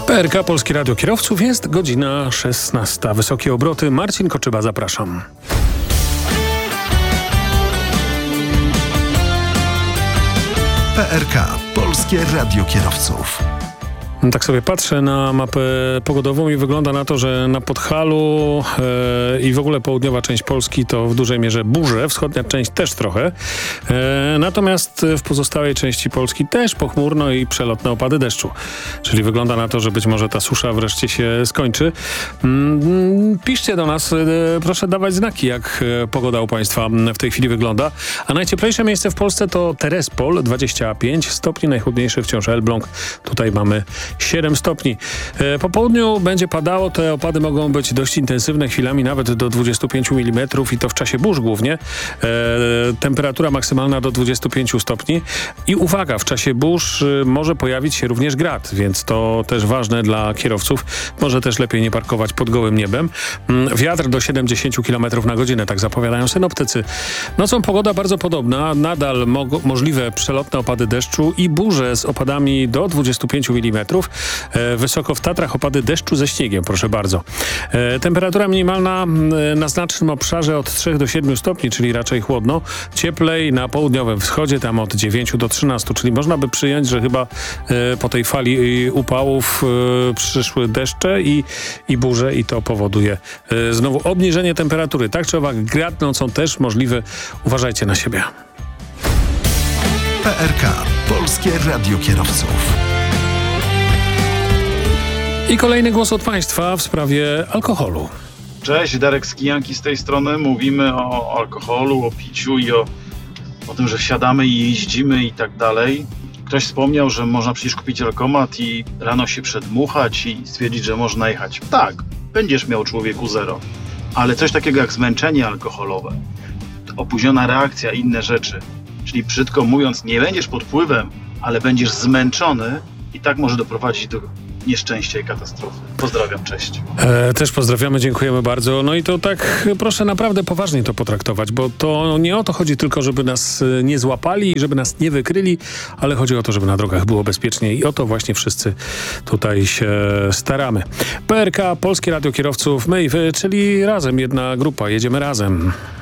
PRK Polskie Radio Kierowców, jest godzina 16. Wysokie obroty. Marcin Koczyba, zapraszam. PRK Polskie Radio Kierowców. Tak sobie patrzę na mapę pogodową i wygląda na to, że na Podhalu i w ogóle południowa część Polski to w dużej mierze burze, wschodnia część też trochę. Natomiast w pozostałej części Polski też pochmurno i przelotne opady deszczu. Czyli wygląda na to, że być może ta susza wreszcie się skończy. Piszcie do nas, proszę dawać znaki, jak pogoda u Państwa w tej chwili wygląda. A najcieplejsze miejsce w Polsce to Terespol, 25 stopni, najchłodniejszy wciąż Elbląg. Tutaj mamy 7 stopni. Po południu będzie padało, te opady mogą być dość intensywne, chwilami nawet do 25 mm i to w czasie burz głównie. Temperatura maksymalna do 25 stopni i uwaga, w czasie burz może pojawić się również grad, więc to też ważne dla kierowców. Może też lepiej nie parkować pod gołym niebem. Wiatr do 70 km na godzinę, tak zapowiadają synoptycy. Nocą pogoda bardzo podobna, nadal możliwe przelotne opady deszczu i burze z opadami do 25 mm. Wysoko w Tatrach opady deszczu ze śniegiem, proszę bardzo. Temperatura minimalna na znacznym obszarze od 3 do 7 stopni, czyli raczej chłodno. Cieplej na południowym wschodzie, tam od 9 do 13, czyli można by przyjąć, że chyba po tej fali upałów przyszły deszcze i burze i to powoduje znowu obniżenie temperatury. Tak czy owak, grad nocą też możliwy. Uważajcie na siebie. PRK Polskie Radio Kierowców. I kolejny głos od Państwa w sprawie alkoholu. Cześć, Darek z Kijanki z tej strony. Mówimy o alkoholu, o piciu i o tym, że wsiadamy i jeździmy i tak dalej. Ktoś wspomniał, że można przecież kupić alkomat i rano się przedmuchać i stwierdzić, że można jechać. Tak, będziesz miał, człowieku, zero. Ale coś takiego jak zmęczenie alkoholowe, opóźniona reakcja i inne rzeczy, czyli brzydko mówiąc, nie będziesz pod wpływem, ale będziesz zmęczony i tak może doprowadzić do nieszczęścia i katastrofy. Pozdrawiam, cześć. Też pozdrawiamy, dziękujemy bardzo. No i to tak, proszę naprawdę poważnie to potraktować, bo to nie o to chodzi tylko, żeby nas nie złapali i żeby nas nie wykryli, ale chodzi o to, żeby na drogach było bezpiecznie i o to właśnie wszyscy tutaj się staramy. PRK Polskie Radio Kierowców, my i wy, czyli razem, jedna grupa, jedziemy razem.